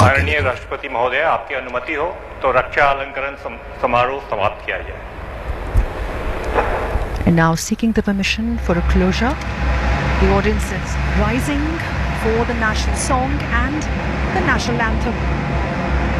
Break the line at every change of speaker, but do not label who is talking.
आदरणीय राष्ट्रपति महोदय, आपकी अनुमति हो तो रक्षा अलंकरण समारोह समाप्त किया जाए.
And now seeking the permission for a closure. The audience is rising for the national song and the national anthem.